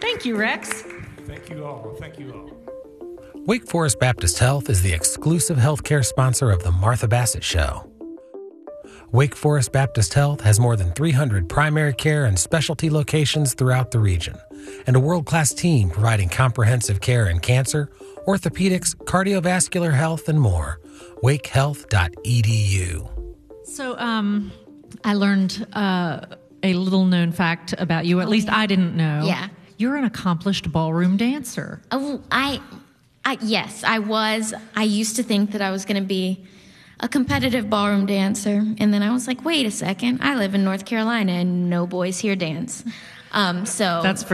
Thank you, Rex. Thank you all. Thank you all. Wake Forest Baptist Health is the exclusive healthcare sponsor of The Martha Bassett Show. Wake Forest Baptist Health has more than 300 primary care and specialty locations throughout the region, and a world-class team providing comprehensive care in cancer, orthopedics, cardiovascular health, and more. wakehealth.edu. So, I learned a little-known fact about you. At least I didn't know. Yeah. You're an accomplished ballroom dancer. Oh, yes, I was. I used to think that I was going to be a competitive ballroom dancer, and then I was like, wait a second, I live in North Carolina and no boys here dance. So That's